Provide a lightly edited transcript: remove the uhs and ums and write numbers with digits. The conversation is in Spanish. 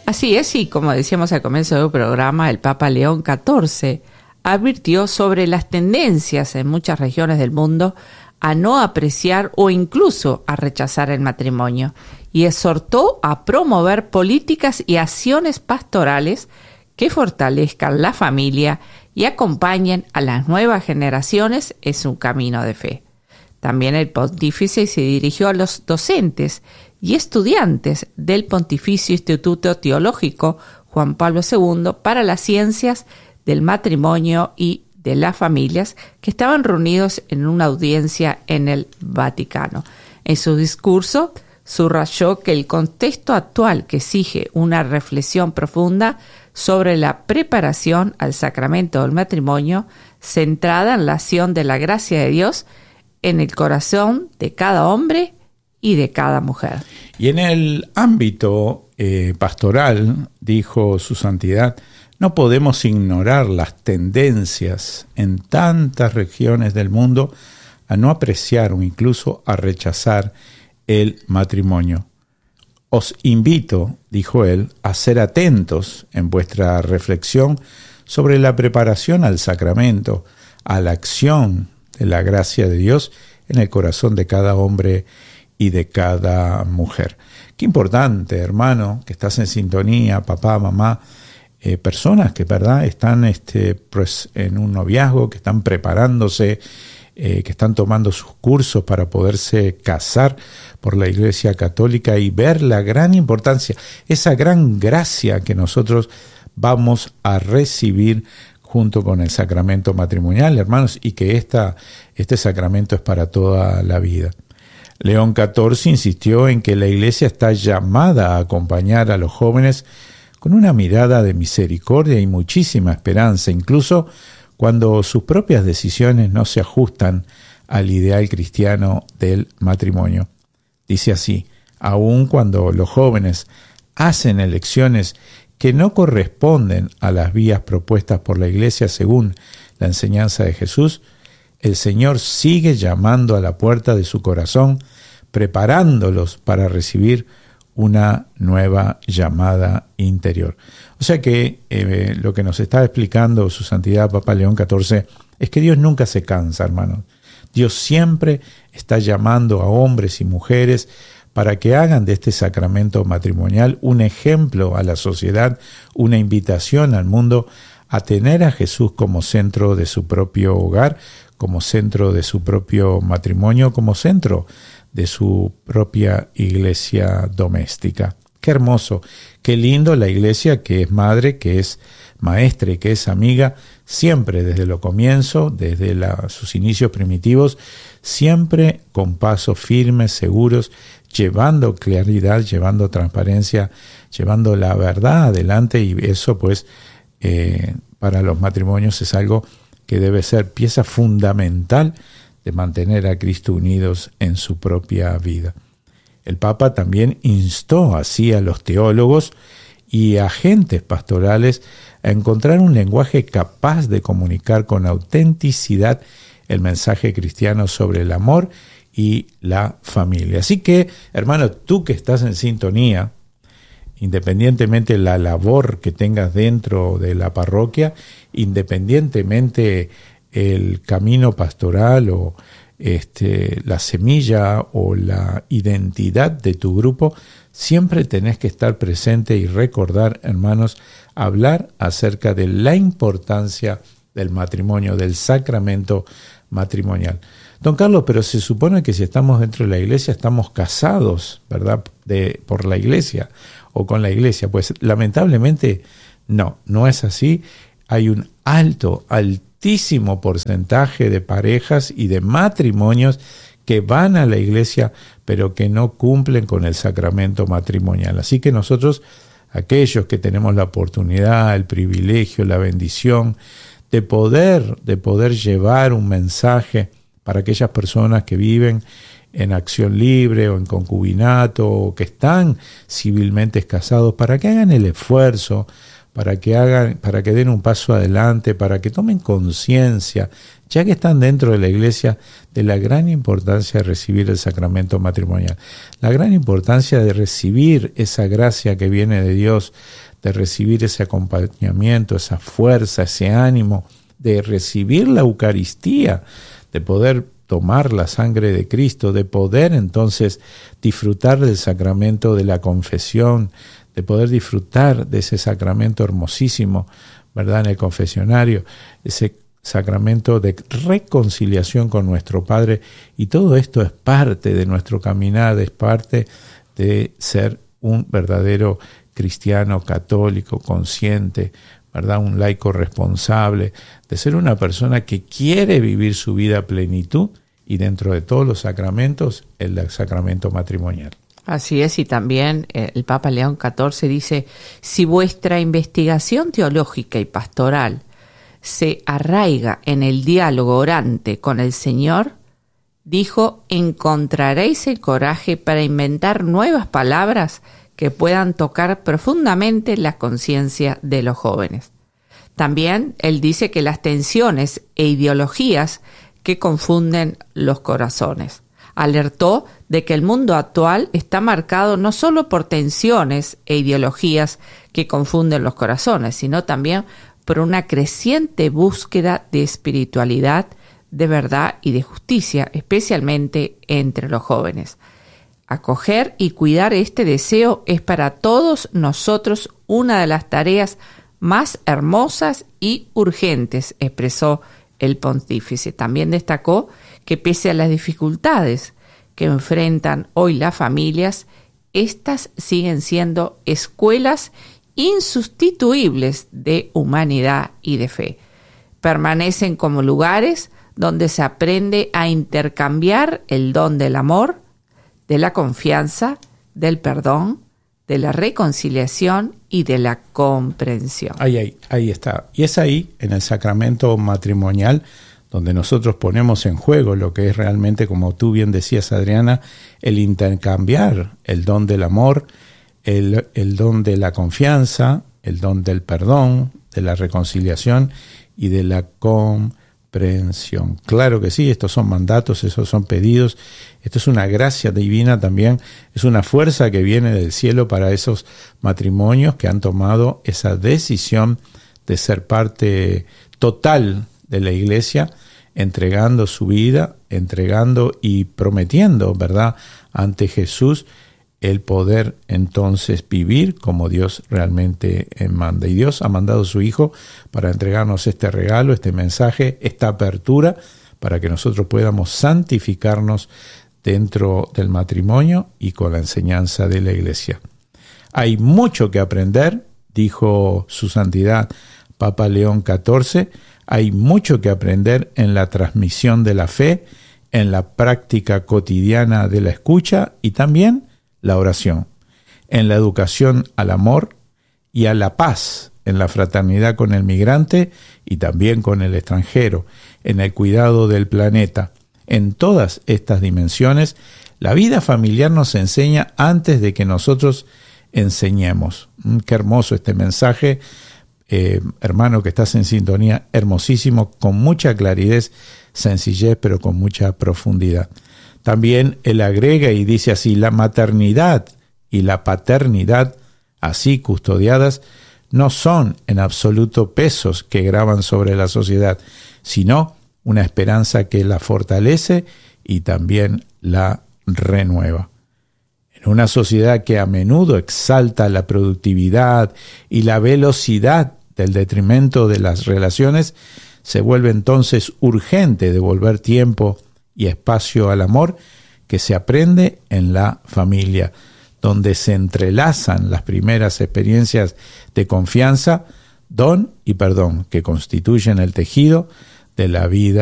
Así es, y como decíamos al comienzo del programa, el Papa León XIV advirtió sobre las tendencias en muchas regiones del mundo a no apreciar o incluso a rechazar el matrimonio, y exhortó a promover políticas y acciones pastorales que fortalezcan la familia y acompañen a las nuevas generaciones en su camino de fe. También el pontífice se dirigió a los docentes y estudiantes del Pontificio Instituto Teológico Juan Pablo II para las ciencias del matrimonio y de las familias, que estaban reunidos en una audiencia en el Vaticano. En su discurso subrayó que el contexto actual que exige una reflexión profunda sobre la preparación al sacramento del matrimonio, centrada en la acción de la gracia de Dios en el corazón de cada hombre y de cada mujer. Y en el ámbito pastoral, dijo su santidad, no podemos ignorar las tendencias en tantas regiones del mundo a no apreciar o incluso a rechazar el matrimonio. Os invito, dijo él, a ser atentos en vuestra reflexión sobre la preparación al sacramento, a la acción de la gracia de Dios en el corazón de cada hombre y de cada mujer. Qué importante, hermano, que estás en sintonía, papá, mamá, personas que, ¿verdad?, están pues, en un noviazgo, que están preparándose, que están tomando sus cursos para poderse casar por la Iglesia Católica y ver la gran importancia, esa gran gracia que nosotros vamos a recibir junto con el sacramento matrimonial, hermanos, y que este sacramento es para toda la vida. León XIV insistió en que la Iglesia está llamada a acompañar a los jóvenes con una mirada de misericordia y muchísima esperanza, incluso cuando sus propias decisiones no se ajustan al ideal cristiano del matrimonio. Dice así: aun cuando los jóvenes hacen elecciones que no corresponden a las vías propuestas por la Iglesia según la enseñanza de Jesús, el Señor sigue llamando a la puerta de su corazón, preparándolos para recibir una nueva llamada interior. O sea que lo que nos está explicando su santidad Papa León XIV es que Dios nunca se cansa, hermanos. Dios siempre está llamando a hombres y mujeres para que hagan de este sacramento matrimonial un ejemplo a la sociedad, una invitación al mundo a tener a Jesús como centro de su propio hogar, como centro de su propio matrimonio, como centro de su propia iglesia doméstica. Qué hermoso, qué lindo la iglesia que es madre, que es maestra y que es amiga, siempre desde lo comienzo, desde sus inicios primitivos, siempre con pasos firmes, seguros, llevando claridad, llevando transparencia, llevando la verdad adelante, y eso pues para los matrimonios es algo que debe ser pieza fundamental de mantener a Cristo unidos en su propia vida. El Papa también instó así a los teólogos y agentes pastorales a encontrar un lenguaje capaz de comunicar con autenticidad el mensaje cristiano sobre el amor y la familia. Así que, hermano, tú que estás en sintonía, independientemente de la labor que tengas dentro de la parroquia, independientemente el camino pastoral o la semilla o la identidad de tu grupo, siempre tenés que estar presente y recordar, hermanos, hablar acerca de la importancia del matrimonio, del sacramento matrimonial. Don Carlos, pero se supone que si estamos dentro de la iglesia estamos casados, ¿verdad?, por la iglesia o con la iglesia. Pues lamentablemente no es así. Hay un altísimo porcentaje de parejas y de matrimonios que van a la iglesia pero que no cumplen con el sacramento matrimonial. Así que nosotros, aquellos que tenemos la oportunidad, el privilegio, la bendición de poder llevar un mensaje para aquellas personas que viven en acción libre o en concubinato o que están civilmente casados, para que hagan el esfuerzo para que den un paso adelante, para que tomen conciencia, ya que están dentro de la iglesia, de la gran importancia de recibir el sacramento matrimonial, la gran importancia de recibir esa gracia que viene de Dios, de recibir ese acompañamiento, esa fuerza, ese ánimo, de recibir la Eucaristía, de poder tomar la sangre de Cristo, de poder entonces disfrutar del sacramento de la confesión, de poder disfrutar de ese sacramento hermosísimo, ¿verdad?, en el confesionario, ese sacramento de reconciliación con nuestro Padre. Y todo esto es parte de nuestro caminar, es parte de ser un verdadero cristiano católico, consciente, ¿verdad?, un laico responsable, de ser una persona que quiere vivir su vida a plenitud, y dentro de todos los sacramentos, el sacramento matrimonial. Así es, y también el Papa León XIV dice: si vuestra investigación teológica y pastoral se arraiga en el diálogo orante con el Señor, dijo, encontraréis el coraje para inventar nuevas palabras que puedan tocar profundamente la conciencia de los jóvenes. También él dice que las tensiones e ideologías que confunden los corazones. Alertó de que el mundo actual está marcado no solo por tensiones e ideologías que confunden los corazones, sino también por una creciente búsqueda de espiritualidad, de verdad y de justicia, especialmente entre los jóvenes. Acoger y cuidar este deseo es para todos nosotros una de las tareas más hermosas y urgentes, expresó el pontífice. También destacó que pese a las dificultades que enfrentan hoy las familias, estas siguen siendo escuelas insustituibles de humanidad y de fe. Permanecen como lugares donde se aprende a intercambiar el don del amor, de la confianza, del perdón, de la reconciliación y de la comprensión. Ahí está. Y es ahí, en el sacramento matrimonial, donde nosotros ponemos en juego lo que es realmente, como tú bien decías, Adriana, el intercambiar el don del amor, el don de la confianza, el don del perdón, de la reconciliación y de la comprensión. Claro que sí, estos son mandatos, esos son pedidos. Esto es una gracia divina también, es una fuerza que viene del cielo para esos matrimonios que han tomado esa decisión de ser parte total de la iglesia, entregando su vida, entregando y prometiendo, ¿verdad?, ante Jesús el poder entonces vivir como Dios realmente manda. Y Dios ha mandado a su Hijo para entregarnos este regalo, este mensaje, esta apertura, para que nosotros podamos santificarnos dentro del matrimonio y con la enseñanza de la iglesia. Hay mucho que aprender, dijo su santidad Papa León XIV, hay mucho que aprender en la transmisión de la fe, en la práctica cotidiana de la escucha y también la oración, en la educación al amor y a la paz, en la fraternidad con el migrante y también con el extranjero, en el cuidado del planeta. En todas estas dimensiones, la vida familiar nos enseña antes de que nosotros enseñemos. Qué hermoso este mensaje, hermano que estás en sintonía, hermosísimo, con mucha claridad, sencillez, pero con mucha profundidad. También él agrega y dice así: la maternidad y la paternidad, así custodiadas, no son en absoluto pesos que gravan sobre la sociedad, sino una esperanza que la fortalece y también la renueva. En una sociedad que a menudo exalta la productividad y la velocidad del detrimento de las relaciones, se vuelve entonces urgente devolver tiempo y espacio al amor que se aprende en la familia, donde se entrelazan las primeras experiencias de confianza, don y perdón que constituyen el tejido de la vida